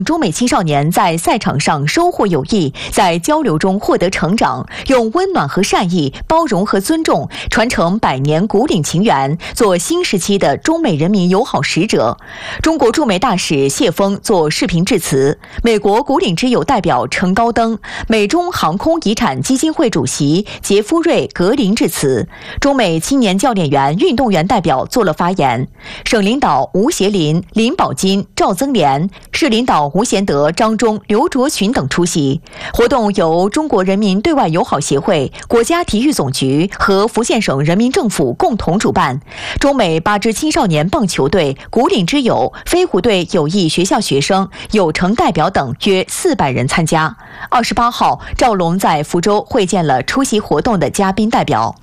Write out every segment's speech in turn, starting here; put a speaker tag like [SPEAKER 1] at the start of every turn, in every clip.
[SPEAKER 1] 中美青少年在赛场上收获友谊，在交流中获得成长，用温暖和善意、包容和尊重传承百年古岭情缘，做新时期的中美人民友好使者。中国驻美大使谢锋作视频致辞，美国古岭之友代表陈高登、美中航空遗产基金会主席杰夫瑞·格林致辞，中美青年教练员、运动员代表做了发言。省领导吴协林、林宝金、赵增廉，市领导吴贤德、张忠、刘卓群等出席。活动由中国人民对外友好协会、国家体育总局和福建省人民政府共同主办。中美8支青少年棒球队、古岭之友、飞虎队友谊学校学生、友城代表等约400人参加。28号，赵龙在福州会见了出席活动的嘉宾代表。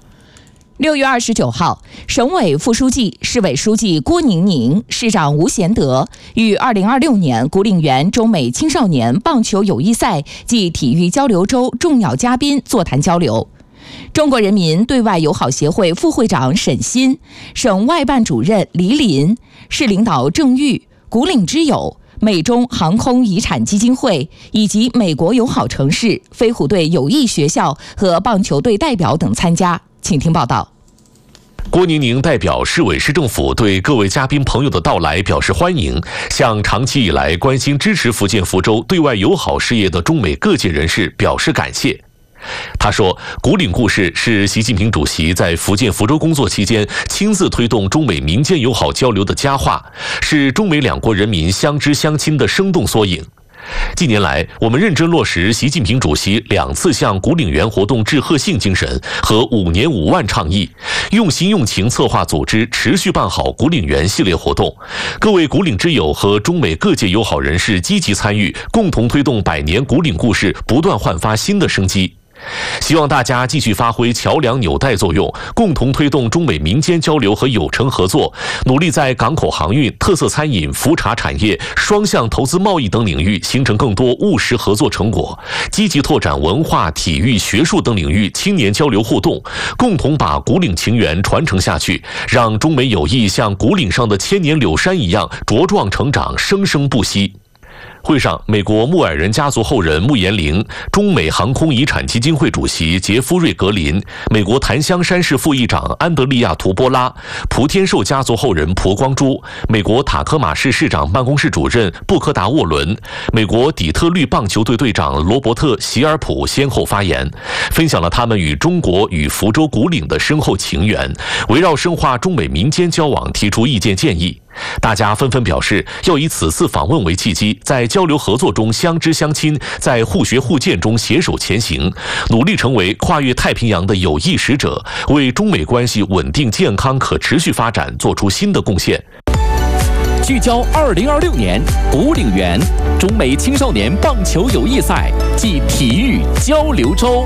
[SPEAKER 2] 6月29号，省委副书记、市委书记郭宁宁、市长吴贤德与2026年古岭园中美青少年棒球友谊赛暨体育交流周重要嘉宾座谈交流。中国人民对外友好协会副会长沈鑫、省外办主任黎林、市领导郑玉、古岭之友、美中航空遗产基金会以及美国友好城市、飞虎队友谊学校和棒球队代表等参加。请听报道。
[SPEAKER 3] 郭宁宁代表市委市政府对各位嘉宾朋友的到来表示欢迎，向长期以来关心支持福建福州对外友好事业的中美各界人士表示感谢。他说，古岭故事是习近平主席在福建福州工作期间亲自推动中美民间友好交流的佳话，是中美两国人民相知相亲的生动缩影。近年来，我们认真落实习近平主席2次向古岭园活动致贺信精神和5年5万倡议，用心用情策划组织，持续办好古岭园系列活动。各位古岭之友和中美各界友好人士积极参与，共同推动100年古岭故事不断焕发新的生机。希望大家继续发挥桥梁纽带作用，共同推动中美民间交流和友城合作，努力在港口航运、特色餐饮、服茶产业、双向投资贸易等领域形成更多务实合作成果，积极拓展文化、体育、学术等领域青年交流互动，共同把古岭情缘传承下去，让中美友谊像古岭上的千年柳杉一样茁壮成长，生生不息。会上，美国穆尔人家族后人穆延龄、中美航空遗产基金会主席杰夫瑞·格林、美国檀香山市副议长安德利亚·图波拉、蒲天寿家族后人蒲光珠、美国塔科马市市长办公室主任布科达·沃伦、美国底特律棒球队队长罗伯特·席尔普先后发言，分享了他们与中国与福州古岭的深厚情缘，围绕深化中美民间交往提出意见建议。大家纷纷表示，要以此次访问为契机，在交流合作中相知相亲，在互学互鉴中携手前行，努力成为跨越太平洋的友谊使者，为中美关系稳定、健康、可持续发展做出新的贡献。
[SPEAKER 4] 聚焦2026年古岭园中美青少年棒球友谊赛暨体育交流周。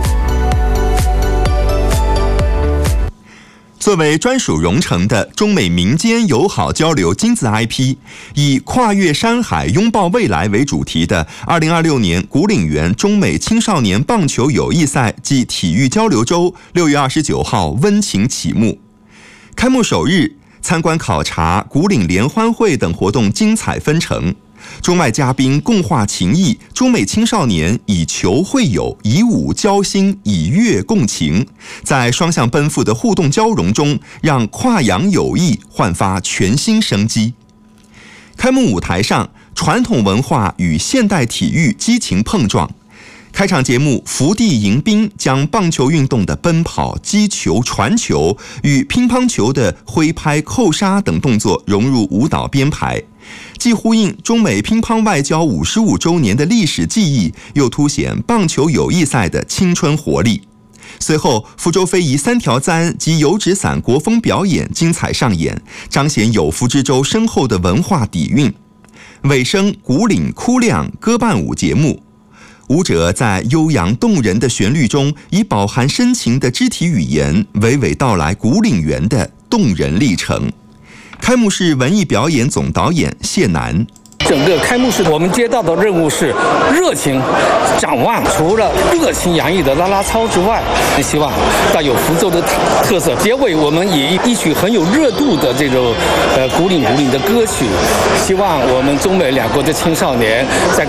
[SPEAKER 5] 作为专属荣成的中美民间友好交流金字 IP， 以跨越山海拥抱未来为主题的2026年古岭园中美青少年棒球友谊赛暨体育交流周6月29号温情启幕。开幕首日，参观考察、古岭联欢会等活动精彩纷呈。中外嘉宾共话情谊，中美青少年以球会友，以武交心，以乐共情，在双向奔赴的互动交融中，让跨洋友谊焕发全新生机。开幕舞台上，传统文化与现代体育激情碰撞。开场节目福地迎宾将棒球运动的奔跑、击球、传球与乒乓球的挥拍、扣杀等动作融入舞蹈编排，既呼应中美乒乓外交55周年的历史记忆，又凸显棒球友谊赛的青春活力。随后，福州非遗3条簪及油纸伞国风表演精彩上演，彰显有福之州深厚的文化底蕴。尾声，古岭哭亮歌伴舞节目，舞者在悠扬动人的旋律中，以饱含深情的肢体语言，娓娓道来古岭园的动人历程。开幕式文艺表演总导演谢楠。
[SPEAKER 6] 整个开幕式我们接到的任务是热情展望，除了热情洋溢的啦啦操之外，希望带有福州的特色。结尾我们以一曲很有热度的这种古岭的歌曲，希望我们中美两国的青少年在